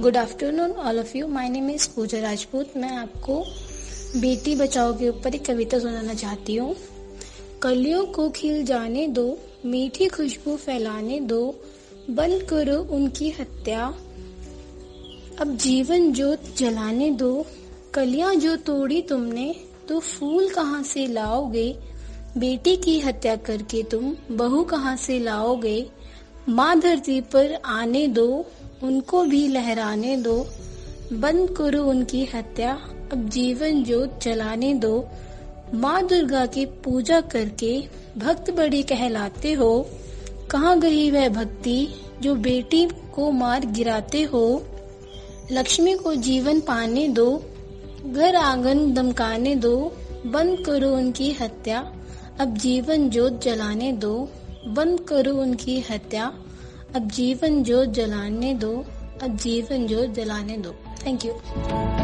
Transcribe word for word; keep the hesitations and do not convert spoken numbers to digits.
Good afternoon all of you. My name is पूजा राजपूत। मैं आपको बेटी बचाओ के ऊपर एक कविता सुनाना चाहती हूँ। कलियों को खिल जाने दो, मीठी खुशबू फैलाने दो, बंद करो उनकी हत्या, अब जीवन ज्योत जलाने दो। कलियां जो तोड़ी तुमने तो फूल कहाँ से लाओगे, बेटी की हत्या करके तुम बहू कहाँ से लाओगे। माँ धरती पर आने दो, उनको भी लहराने दो, बंद करो उनकी हत्या, अब जीवन ज्योत जलाने दो। माँ दुर्गा की पूजा करके भक्त बड़ी कहलाते हो, कहाँ गई वह भक्ति जो बेटी को मार गिराते हो। लक्ष्मी को जीवन पाने दो, घर आंगन दमकाने दो, बंद करो उनकी हत्या, अब जीवन ज्योत जलाने दो। बंद करो उनकी हत्या, अब जीवन ज्योत जलाने दो, अब जीवन ज्योत जलाने दो। Thank you.